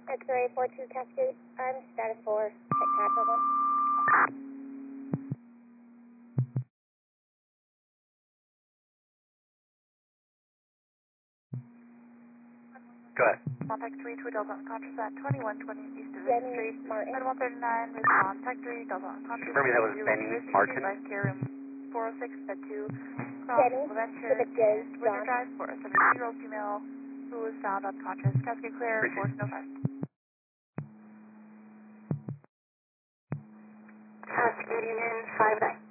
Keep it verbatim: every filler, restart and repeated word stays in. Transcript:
X-ray four two Cascade, I'm status four, check time for one. Go ahead. Contact three to Delta Unconscious at twenty-one twenty East Division Jenny Street. Martin. At one thirty-nine, respond. Contact three, Delta Unconscious. Confirm me that was Benny Martin. Life care room four oh six, bed two. Jenny, Venture, with a J, Winter John. Drive for a seventeen-year-old female who was found unconscious. Cascade clear, force no five. Cascading in five nine.